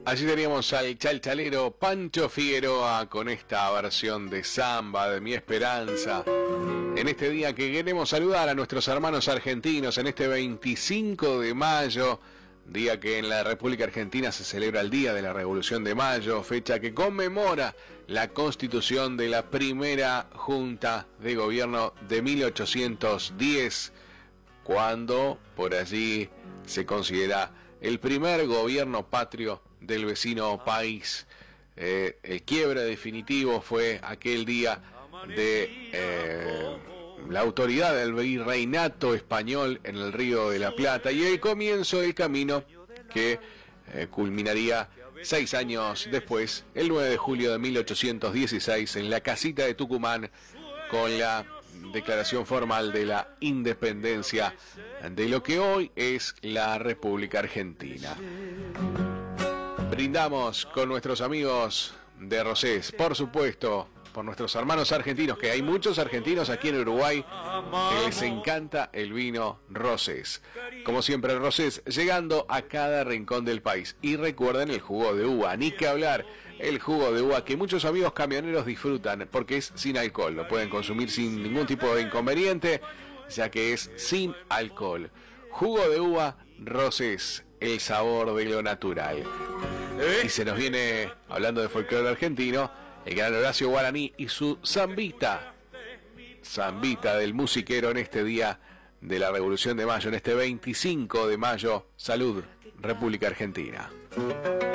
Allí teníamos al chalchalero Pancho Figueroa con esta versión de samba de Mi Esperanza. En este día que queremos saludar a nuestros hermanos argentinos, en este 25 de mayo, día que en la República Argentina se celebra el Día de la Revolución de Mayo, fecha que conmemora la constitución de la primera Junta de Gobierno de 1810, cuando por allí se considera el primer gobierno patrio del vecino país. El quiebre definitivo fue aquel día de la autoridad del virreinato español en el Río de la Plata y el comienzo del camino que culminaría 6 años después, el 9 de julio de 1816, en la casita de Tucumán, con la declaración formal de la independencia de lo que hoy es la República Argentina. Brindamos con nuestros amigos de Rosés, por supuesto, por nuestros hermanos argentinos, que hay muchos argentinos aquí en Uruguay que les encanta el vino Rosés. Como siempre, Rosés llegando a cada rincón del país. Y recuerden el jugo de uva, ni que hablar, el jugo de uva que muchos amigos camioneros disfrutan porque es sin alcohol. Lo pueden consumir sin ningún tipo de inconveniente, ya que es sin alcohol. Jugo de uva Rosés, el sabor de lo natural. Y se nos viene, hablando de folclore argentino, el gran Horacio Guaraní y su zambita del musiquero en este día de la Revolución de Mayo, en este 25 de mayo. Salud, República Argentina.